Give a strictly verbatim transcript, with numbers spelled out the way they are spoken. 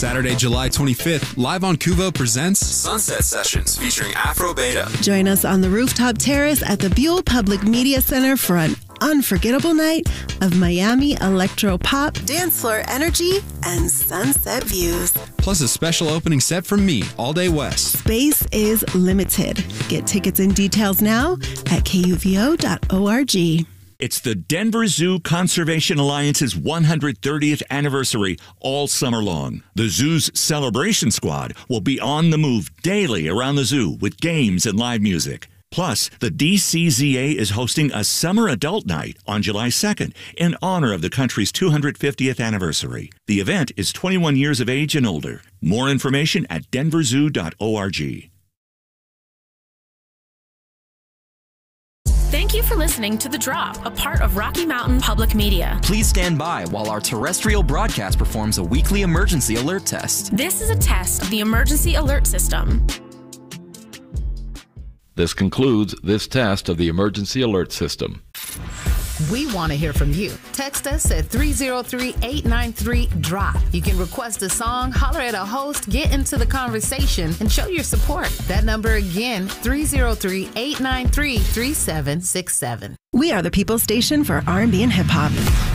Saturday, July twenty-fifth, Live on Kuvo presents Sunset Sessions featuring Afro Beta. Join us on the rooftop terrace at the Buell Public Media Center for an unforgettable night of Miami electro pop, dance floor energy, and sunset views. Plus a special opening set from me, All Day West. Space is limited. Get tickets and details now at K U V O dot org. It's the Denver Zoo Conservation Alliance's one hundred thirtieth anniversary all summer long. The zoo's celebration squad will be on the move daily around the zoo with games and live music. Plus, the D C Z A is hosting a summer adult night on July second in honor of the country's two hundred fiftieth anniversary. The event is twenty-one years of age and older. More information at denver zoo dot org. Thank you for listening to The Drop, a part of Rocky Mountain Public Media. Please stand by while our terrestrial broadcast performs a weekly emergency alert test. This is a test of the emergency alert system. This concludes this test of the emergency alert system. We want to hear from you. Text us at three oh three, eight nine three, D R O P. You can request a song, holler at a host, get into the conversation, and show your support. That number again, three oh three, eight nine three, three seven six seven. We are the People Station for R and B and hip hop.